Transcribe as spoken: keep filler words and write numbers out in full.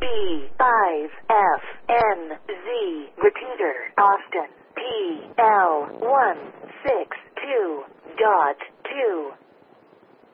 B five F N Z. Repeater, Austin. P L one six two dot